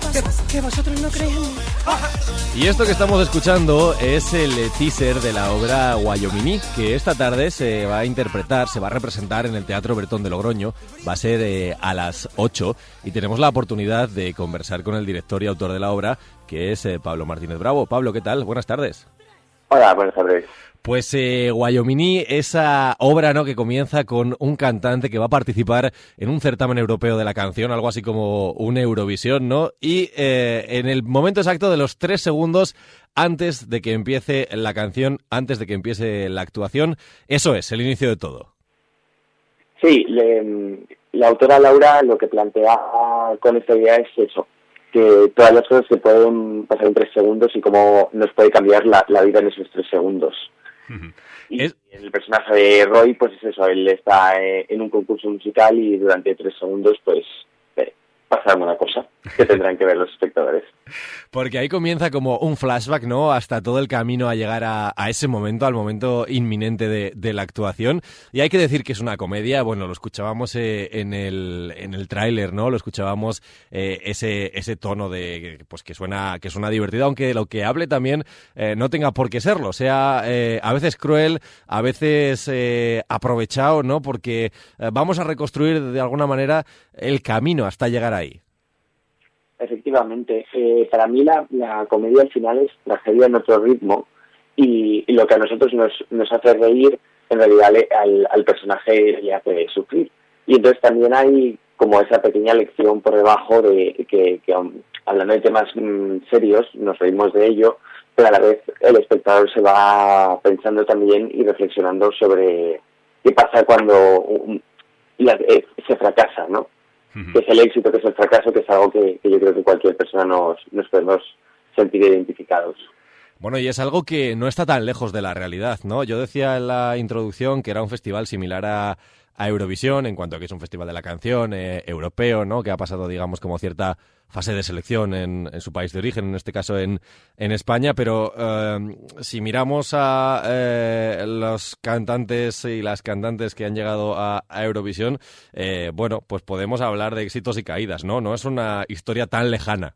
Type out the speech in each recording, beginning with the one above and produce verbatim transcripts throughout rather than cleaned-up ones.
que, que vosotros no creéis en mí. Y esto que estamos escuchando es el teaser de la obra Guayominí, que esta tarde se va a interpretar, se va a representar en el Teatro Bretón de Logroño. Va a ser eh, a las ocho y tenemos la oportunidad de conversar con el director y autor de la obra, que es eh, Pablo Martínez Bravo. Pablo, ¿qué tal? Buenas tardes. Hola, buenas tardes. Pues eh, Guayominí, esa obra, ¿no?, que comienza con un cantante que va a participar en un certamen europeo de la canción, algo así como un Eurovisión, ¿no? Y eh, en el momento exacto de los tres segundos antes de que empiece la canción, antes de que empiece la actuación, eso es, el inicio de todo. Sí, le, la autora Laura lo que plantea con esta idea es eso, que todas las cosas se pueden pasar en tres segundos y cómo nos puede cambiar la, la vida en esos tres segundos. Y es... el personaje de Roy, pues es eso, él está eh, en un concurso musical y durante tres segundos, pues, eh, pasa alguna cosa que tendrán que ver los espectadores. Porque ahí comienza como un flashback, ¿no?, hasta todo el camino a llegar a, a ese momento, al momento inminente de, de la actuación. Y hay que decir que es una comedia, bueno, lo escuchábamos eh, en el en el tráiler, ¿no?, lo escuchábamos eh, ese ese tono de pues que suena que suena divertido, aunque lo que hable también eh, no tenga por qué serlo, sea eh, a veces cruel, a veces eh, aprovechado, ¿no?, porque eh, vamos a reconstruir de alguna manera el camino hasta llegar ahí. Efectivamente, eh, para mí la, la comedia al final es tragedia en otro ritmo y, y lo que a nosotros nos, nos hace reír en realidad le, al, al personaje le hace sufrir. Y entonces también hay como esa pequeña lección por debajo de que, que um, hablando de temas um, serios nos reímos de ello, pero a la vez el espectador se va pensando también y reflexionando sobre qué pasa cuando um, la, eh, se fracasa, ¿no? Que es el éxito, que es el fracaso, que es algo que, que yo creo que cualquier persona nos, nos podemos sentir identificados. Bueno, y es algo que no está tan lejos de la realidad, ¿no? Yo decía en la introducción que era un festival similar a, a Eurovisión, en cuanto a que es un festival de la canción eh, europeo, ¿no?, que ha pasado, digamos, como cierta fase de selección en, en su país de origen, en este caso en, en España, pero eh, si miramos a eh, los cantantes y las cantantes que han llegado a, a Eurovisión, eh, bueno, pues podemos hablar de éxitos y caídas, ¿no? No es una historia tan lejana.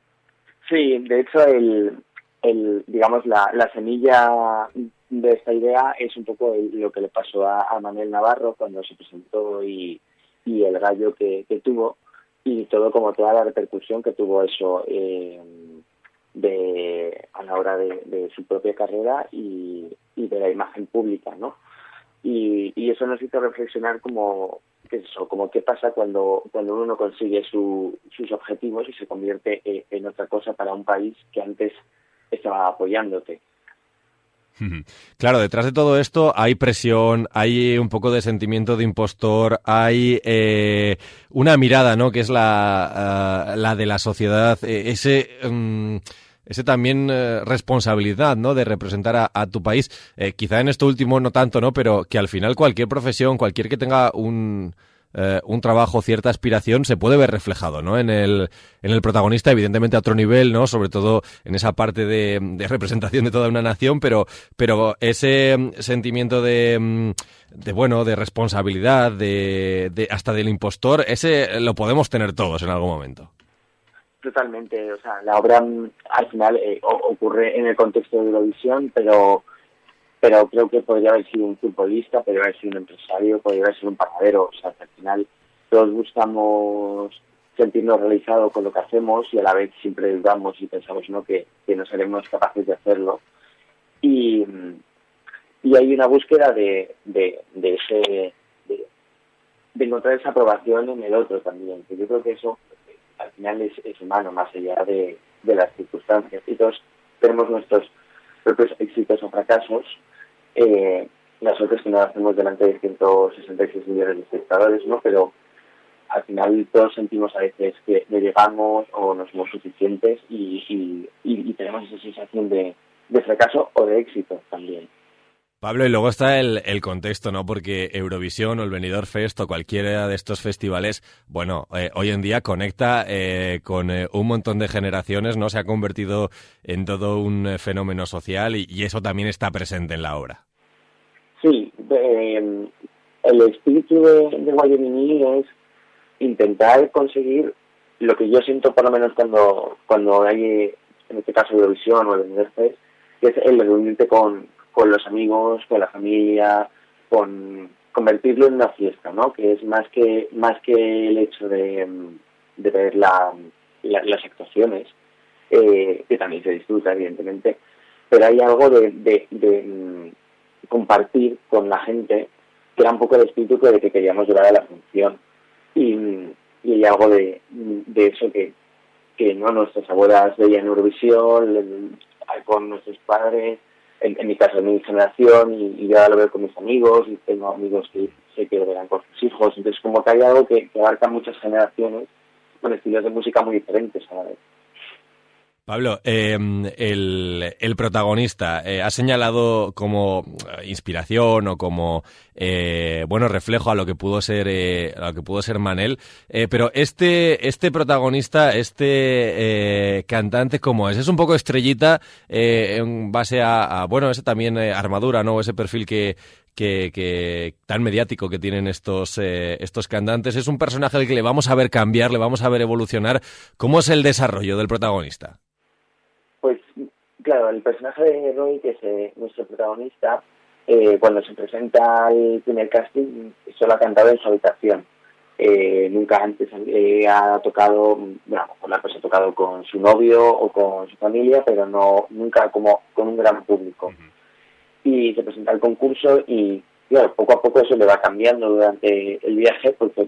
Sí, de hecho, el, el digamos, la, la semilla de esta idea es un poco el, lo que le pasó a, a Manuel Navarro cuando se presentó y, y el gallo que, que tuvo, y todo como toda la repercusión que tuvo eso eh, de a la hora de, de su propia carrera y, y de la imagen pública, ¿no? Y, y eso nos hizo reflexionar como qué es eso, como qué pasa cuando cuando uno no consigue su, sus objetivos y se convierte en, en otra cosa para un país que antes estaba apoyándote. Claro, detrás de todo esto hay presión, hay un poco de sentimiento de impostor, hay eh, una mirada, ¿no?, que es la, uh, la de la sociedad, eh, ese... Um, ese también eh, responsabilidad, ¿no?, de representar a, a tu país. Eh, quizá en esto último no tanto, ¿no?, pero que al final cualquier profesión, cualquier que tenga un... Eh, un trabajo, cierta aspiración, se puede ver reflejado, ¿no?, en el en el protagonista, evidentemente a otro nivel, ¿no?, sobre todo en esa parte de, de representación de toda una nación, pero pero ese um, sentimiento de, um, de bueno, de responsabilidad, de, de hasta del impostor, ese lo podemos tener todos en algún momento. Totalmente, o sea, la obra al final eh, ocurre en el contexto de Eurovisión, pero pero creo que podría haber sido un futbolista, podría haber sido un empresario, podría haber sido un panadero. O sea, que al final todos buscamos sentirnos realizados con lo que hacemos y a la vez siempre dudamos y pensamos, ¿no?, que, que no seremos capaces de hacerlo. Y, y hay una búsqueda de, de, de, ese, de, de encontrar esa aprobación en el otro también, que yo creo que eso al final es, es humano, más allá de, de las circunstancias. Y todos tenemos nuestros propios éxitos o fracasos. Eh, nosotros que no lo hacemos delante de ciento sesenta y seis millones de espectadores, ¿no? Pero al final todos sentimos a veces que no llegamos o no somos suficientes y, y, y, y tenemos esa sensación de, de fracaso o de éxito también. Pablo, y luego está el, el contexto, ¿no? Porque Eurovisión o el Benidorm Fest o cualquiera de estos festivales, bueno, eh, hoy en día conecta eh, con eh, un montón de generaciones, ¿no? Se ha convertido en todo un eh, fenómeno social y, y eso también está presente en la obra. Sí, eh, el espíritu de, de Guayominí es intentar conseguir lo que yo siento por lo menos cuando cuando hay, en este caso Eurovisión o el Benidorm, que es el reunirte con, con los amigos, con la familia, con convertirlo en una fiesta, ¿no? Que es más que más que el hecho de, de ver la, la, las actuaciones, eh, que también se disfruta evidentemente, pero hay algo de, de, de compartir con la gente, que era un poco el espíritu de que queríamos llevar a la función, y, y hay algo de, de eso que, que no nuestras abuelas veían Eurovisión el, con nuestros padres, en, en mi caso, en mi generación, y, y yo ahora lo veo con mis amigos, y tengo amigos que sé que lo verán con sus hijos, entonces como que hay algo que, que abarca muchas generaciones con estilos de música muy diferentes a la vez. Pablo, eh, el, el protagonista eh, ha señalado como inspiración o como eh, bueno reflejo a lo que pudo ser eh, a lo que pudo ser Manel, eh, pero este este protagonista, este eh, cantante, ¿cómo es? Es un poco estrellita eh, en base a, a bueno ese también eh, armadura, ¿no? Ese perfil que Que, que tan mediático que tienen estos eh, estos cantantes. Es un personaje al que le vamos a ver cambiar, le vamos a ver evolucionar. ¿Cómo es el desarrollo del protagonista? Pues, claro, el personaje de Roy, que es eh, nuestro protagonista, eh, cuando se presenta al primer casting, solo ha cantado en su habitación. Eh, nunca antes eh, ha tocado, bueno, la cosa ha tocado con su novio o con su familia, pero no nunca como con un gran público. Uh-huh. Y se presenta al concurso y, claro, poco a poco eso le va cambiando durante el viaje, porque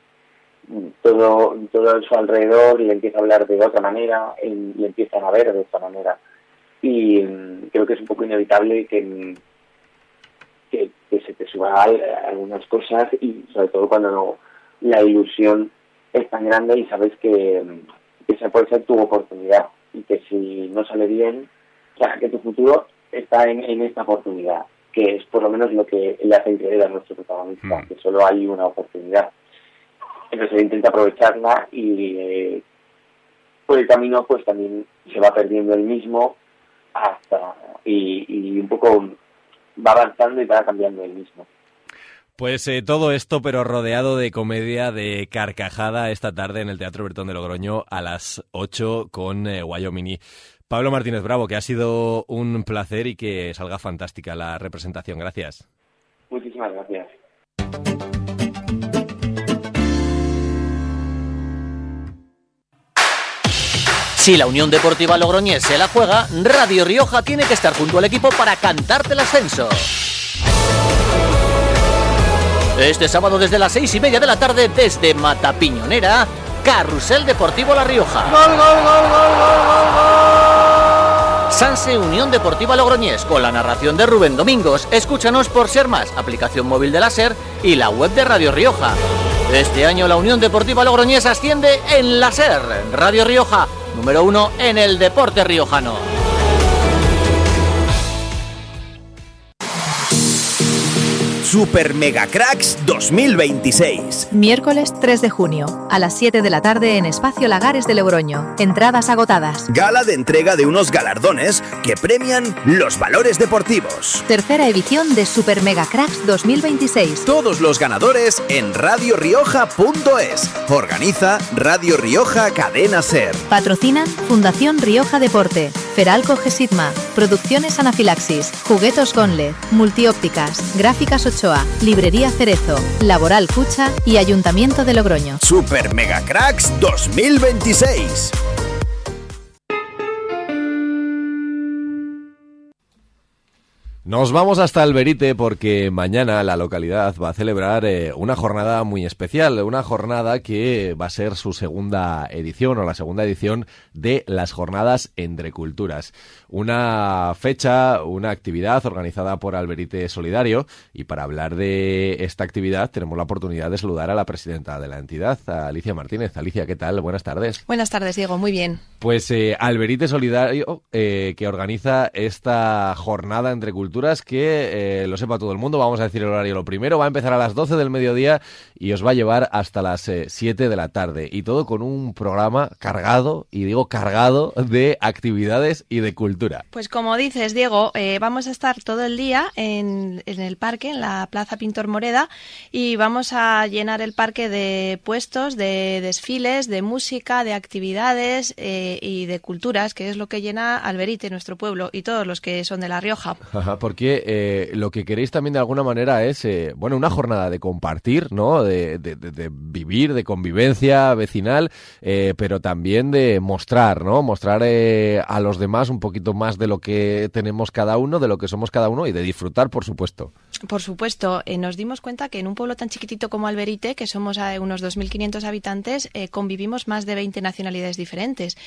todo todo a su alrededor le empieza a hablar de otra manera y le empiezan a ver de otra manera. Y um, creo que es un poco inevitable que, que, que se te suba algunas cosas, y sobre todo cuando no, la ilusión es tan grande y sabes que, que esa puede ser tu oportunidad, y que si no sale bien, o sea, que tu futuro está en, en esta oportunidad, que es por lo menos lo que le hace creer a nuestro protagonista, mm. que solo hay una oportunidad. Entonces él intenta aprovecharla y eh, por el camino pues también se va perdiendo él mismo hasta y, y un poco va avanzando y va cambiando él mismo. Pues eh, todo esto, pero rodeado de comedia, de carcajada, esta tarde en el Teatro Bertón de Logroño a las ocho con eh, Wyoming. Pablo Martínez Bravo, que ha sido un placer y que salga fantástica la representación. Gracias. Muchísimas gracias. Si la Unión Deportiva Logroñés se la juega, Radio Rioja tiene que estar junto al equipo para cantarte el ascenso. Este sábado desde las seis y media de la tarde, desde Matapiñonera, Carrusel Deportivo La Rioja. ¡Gol, gol, gol, gol, gol, gol, gol! Sanse Unión Deportiva Logroñés, con la narración de Rubén Domingos. Escúchanos por Ser Más, aplicación móvil de la SER y la web de Radio Rioja. Este año la Unión Deportiva Logroñés asciende en la SER. Radio Rioja, número uno en el deporte riojano. Super Mega Cracks dos mil veintiséis. Miércoles tres de junio, a las siete de la tarde en Espacio Lagares de Logroño. Entradas agotadas. Gala de entrega de unos galardones que premian los valores deportivos. Tercera edición de Super Mega Cracks dos mil veintiséis. Todos los ganadores en radio rioja punto es. Organiza Radio Rioja Cadena SER. Patrocinan Fundación Rioja Deporte, Feralco Gesitma, Producciones Anafilaxis, Juguetos Gonle, Multiópticas, Gráficas Ochoa, Librería Cerezo, Laboral Cucha y Ayuntamiento de Logroño. Super Mega Cracks dos mil veintiséis. Nos vamos hasta Alberite porque mañana la localidad va a celebrar eh, una jornada muy especial, una jornada que va a ser su segunda edición o la segunda edición de las Jornadas Entre Culturas. Una fecha, una actividad organizada por Alberite Solidario, y para hablar de esta actividad tenemos la oportunidad de saludar a la presidenta de la entidad, a Alicia Martínez. Alicia, ¿qué tal? Buenas tardes. Buenas tardes, Diego. Muy bien. Pues eh, Alberite Solidario, eh, que organiza esta jornada Entre Culturas, culturas que eh, lo sepa todo el mundo. Vamos a decir el horario lo primero. Va a empezar a las doce del mediodía y os va a llevar hasta las eh, siete de la tarde. Y todo con un programa cargado, y digo cargado, de actividades y de cultura. Pues como dices, Diego, eh, vamos a estar todo el día en, en el parque, en la Plaza Pintor Moreda, y vamos a llenar el parque de puestos, de desfiles, de música, de actividades eh, y de culturas, que es lo que llena Alberite, nuestro pueblo, y todos los que son de La Rioja. Ajá, porque eh, lo que queréis también de alguna manera es, eh, bueno, una jornada de compartir, ¿no? De, de, de, de vivir, de convivencia vecinal, eh, pero también de mostrar, ¿no? Mostrar eh, a los demás un poquito más de lo que tenemos cada uno, de lo que somos cada uno, y de disfrutar, por supuesto. Por supuesto, eh, nos dimos cuenta que en un pueblo tan chiquitito como Alberite, que somos eh, unos dos mil quinientos habitantes, eh, convivimos más de veinte nacionalidades diferentes.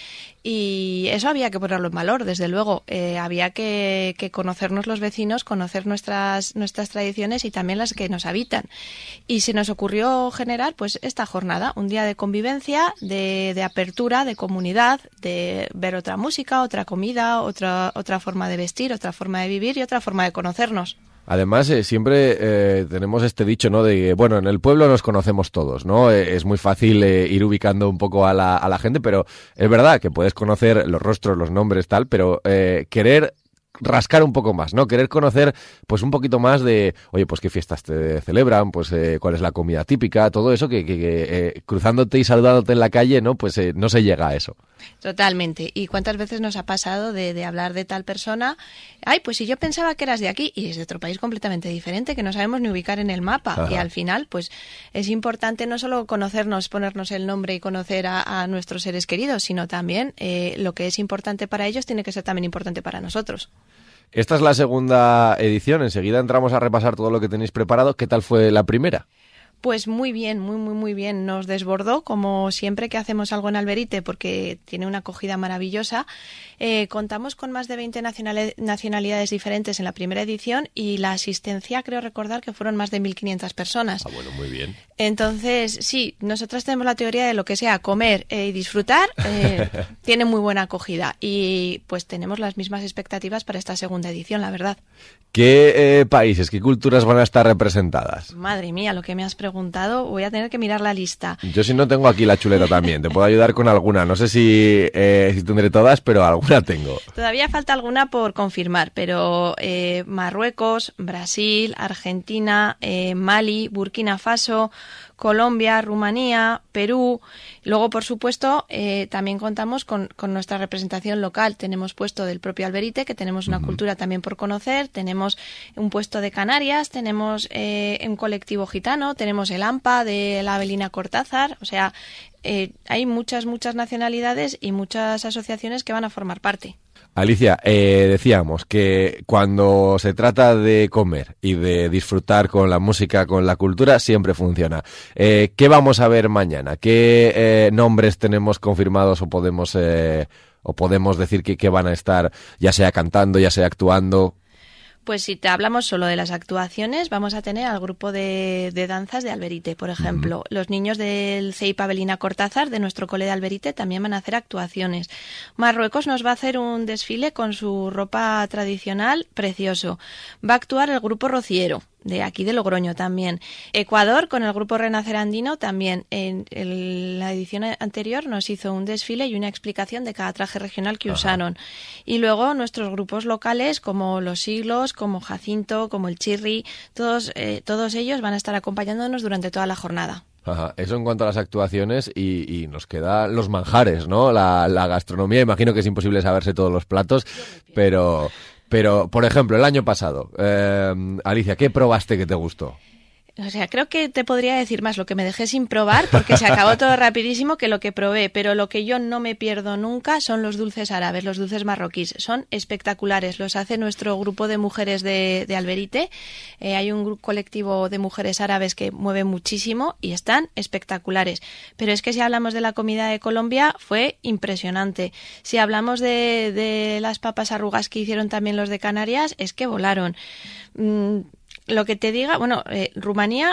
Y eso había que ponerlo en valor, desde luego. Eh, había que, que conocernos los vecinos, conocer nuestras, nuestras tradiciones y también las que nos habitan. Y se nos ocurrió generar pues esta jornada, un día de convivencia, de, de apertura, de comunidad, de ver otra música, otra comida, otra, otra forma de vestir, otra forma de vivir y otra forma de conocernos. Además, eh, siempre eh, tenemos este dicho, ¿no? De que, bueno, en el pueblo nos conocemos todos, ¿no? Eh, es muy fácil eh, ir ubicando un poco a la, a la gente, pero es verdad que puedes conocer los rostros, los nombres, tal, pero eh, querer rascar un poco más, ¿no? Querer conocer pues un poquito más de, oye, pues qué fiestas te celebran, pues eh, cuál es la comida típica, todo eso que, que, que eh, cruzándote y saludándote en la calle, ¿no? Pues eh, no se llega a eso. Totalmente. ¿Y cuántas veces nos ha pasado de, de hablar de tal persona? Ay, pues si yo pensaba que eras de aquí y es de otro país completamente diferente, que no sabemos ni ubicar en el mapa. Ajá. Y al final, pues es importante no solo conocernos, ponernos el nombre y conocer a, a nuestros seres queridos, sino también eh, lo que es importante para ellos tiene que ser también importante para nosotros. Esta es la segunda edición. Enseguida entramos a repasar todo lo que tenéis preparado. ¿Qué tal fue la primera? Pues muy bien, muy, muy, muy bien. Nos desbordó, como siempre que hacemos algo en Alberite, porque tiene una acogida maravillosa. Eh, contamos con más de veinte nacionalidades diferentes en la primera edición y la asistencia, creo recordar, que fueron más de mil quinientas personas. Ah, bueno, muy bien. Entonces, sí, nosotras tenemos la teoría de lo que sea comer eh, y disfrutar, eh, tiene muy buena acogida. Y pues tenemos las mismas expectativas para esta segunda edición, la verdad. ¿Qué eh, países, qué culturas van a estar representadas? Madre mía, lo que me has preguntado, voy a tener que mirar la lista. Yo si no tengo aquí la chuleta también, te puedo ayudar con alguna. No sé si, eh, si tendré todas, pero alguna tengo. Todavía falta alguna por confirmar, pero eh, Marruecos, Brasil, Argentina, eh, Mali, Burkina Faso, Colombia, Rumanía, Perú. Luego, por supuesto, eh, también contamos con, con nuestra representación local. Tenemos puesto del propio Alberite, que tenemos una uh-huh. cultura también por conocer. Tenemos un puesto de Canarias, tenemos eh, un colectivo gitano, tenemos el AMPA de la Avelina Cortázar. O sea, eh, hay muchas, muchas nacionalidades y muchas asociaciones que van a formar parte. Alicia, eh, decíamos que cuando se trata de comer y de disfrutar con la música, con la cultura, siempre funciona. Eh, ¿Qué vamos a ver mañana? ¿Qué eh, nombres tenemos confirmados o podemos eh, o podemos decir que, que van a estar, ya sea cantando, ya sea actuando? Pues si te hablamos solo de las actuaciones, vamos a tener al grupo de, de danzas de Alberite, por ejemplo. Uh-huh. Los niños del C I P Avelina Cortázar, de nuestro cole de Alberite, también van a hacer actuaciones. Marruecos nos va a hacer un desfile con su ropa tradicional precioso. Va a actuar el grupo Rociero, de aquí de Logroño también. Ecuador, con el grupo Renacer Andino, también. En, en la edición anterior nos hizo un desfile y una explicación de cada traje regional que Ajá. usaron. Y luego nuestros grupos locales, como Los Siglos, como Jacinto, como el Chirri, todos, eh, todos ellos van a estar acompañándonos durante toda la jornada. Ajá. Eso en cuanto a las actuaciones y, y nos quedan los manjares, ¿no? La, la gastronomía, imagino que es imposible saberse todos los platos, pero... Pero, por ejemplo, el año pasado, eh, Alicia, ¿qué probaste que te gustó? O sea, creo que te podría decir más lo que me dejé sin probar, porque se acabó todo rapidísimo, que lo que probé. Pero lo que yo no me pierdo nunca son los dulces árabes, los dulces marroquíes. Son espectaculares. Los hace nuestro grupo de mujeres de, de Alberite. Eh, hay un grupo colectivo de mujeres árabes que mueve muchísimo y están espectaculares. Pero es que si hablamos de la comida de Colombia, fue impresionante. Si hablamos de, de las papas arrugas que hicieron también los de Canarias, es que volaron. Mm, Lo que te diga, bueno, eh, Rumanía,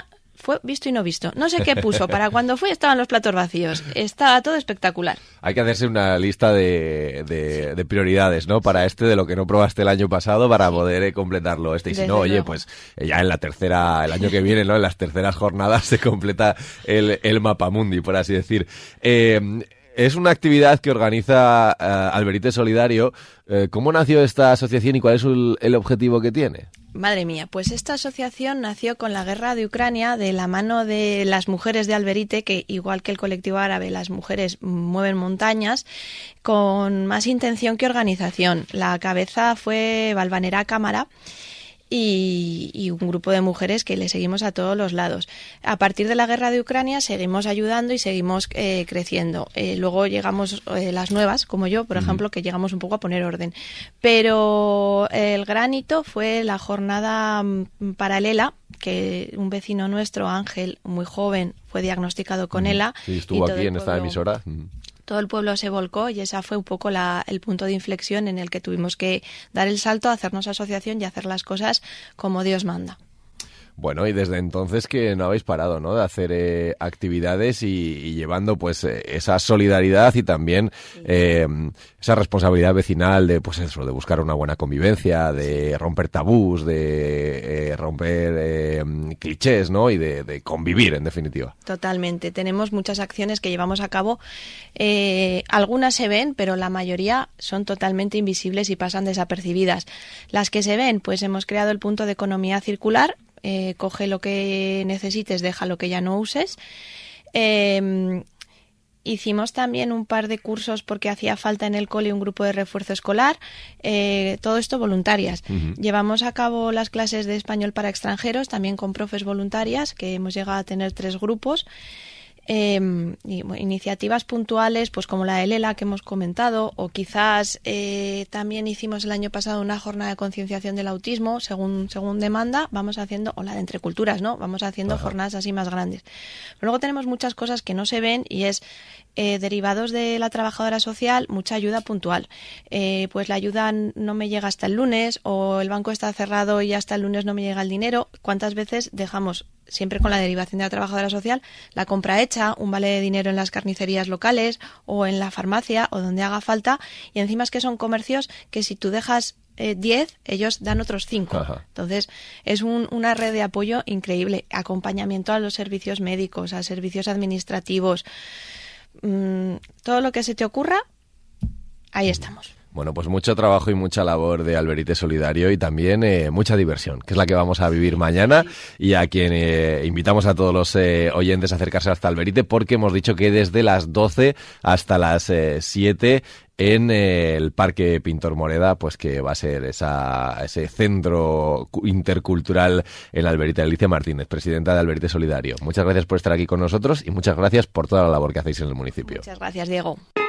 fue visto y no visto. No sé qué puso, para cuando fui estaban los platos vacíos. Estaba todo espectacular. Hay que hacerse una lista de, de, de prioridades, ¿no? Para este, de lo que no probaste el año pasado, para poder eh, completarlo este. Y si Desde no, oye, luego. pues eh, ya en la tercera, el año que viene, ¿no? En las terceras jornadas se completa el, el mapamundi, por así decir. Eh, Es una actividad que organiza uh, Alberite Solidario. Uh, ¿Cómo nació esta asociación y cuál es el, el objetivo que tiene? Madre mía, pues esta asociación nació con la guerra de Ucrania de la mano de las mujeres de Alberite, que igual que el colectivo árabe, las mujeres mueven montañas, con más intención que organización. La cabeza fue Valvanera Cámara. Y, y un grupo de mujeres que le seguimos a todos los lados. A partir de la guerra de Ucrania seguimos ayudando y seguimos eh, creciendo. Eh, luego llegamos eh, las nuevas, como yo, por uh-huh. ejemplo, que llegamos un poco a poner orden. Pero el gran hito fue la jornada paralela, que un vecino nuestro, Ángel, muy joven, fue diagnosticado con uh-huh. ELA. Sí, estuvo aquí en pueblo... esta emisora. Uh-huh. Todo el pueblo se volcó y esa fue un poco la, el punto de inflexión en el que tuvimos que dar el salto, hacernos asociación y hacer las cosas como Dios manda. Bueno, y desde entonces que no habéis parado, ¿no? De hacer eh, actividades y, y llevando pues eh, esa solidaridad y también sí. eh, esa responsabilidad vecinal de pues eso, de buscar una buena convivencia, de romper tabús, de eh, romper eh, clichés, ¿no? Y de, de convivir, en definitiva. Totalmente. Tenemos muchas acciones que llevamos a cabo. Eh, algunas se ven, pero la mayoría son totalmente invisibles y pasan desapercibidas. Las que se ven, pues hemos creado el punto de economía circular. Eh, coge lo que necesites, deja lo que ya no uses. Eh, hicimos también un par de cursos porque hacía falta en el cole un grupo de refuerzo escolar. Eh, todo esto voluntarias. Uh-huh. Llevamos a cabo las clases de español para extranjeros, también con profes voluntarias, que hemos llegado a tener tres grupos. Eh, y, bueno, iniciativas puntuales pues como la de Lela que hemos comentado, o quizás eh, también hicimos el año pasado una jornada de concienciación del autismo según según demanda, vamos haciendo, o la de entre culturas, ¿no? Vamos haciendo Ajá. jornadas así más grandes. Pero luego tenemos muchas cosas que no se ven y es eh, derivados de la trabajadora social, mucha ayuda puntual. Eh, pues la ayuda no me llega hasta el lunes, o el banco está cerrado y hasta el lunes no me llega el dinero. ¿Cuántas veces dejamos, siempre con la derivación de la trabajadora social, la compra hecha, un vale de dinero en las carnicerías locales o en la farmacia o donde haga falta, y encima es que son comercios que si tú dejas diez, eh, ellos dan otros cinco. Entonces es un, una red de apoyo increíble, acompañamiento a los servicios médicos, a servicios administrativos, mmm, todo lo que se te ocurra, ahí estamos. Bueno, pues mucho trabajo y mucha labor de Alberite Solidario y también eh, mucha diversión, que es la que vamos a vivir mañana, y a quien eh, invitamos a todos los eh, oyentes a acercarse hasta Alberite, porque hemos dicho que desde las doce hasta las eh, siete en eh, el Parque Pintor Moreda, pues que va a ser esa, ese centro intercultural en Alberite. Alicia Martínez, presidenta de Alberite Solidario. Muchas gracias por estar aquí con nosotros y muchas gracias por toda la labor que hacéis en el municipio. Muchas gracias, Diego.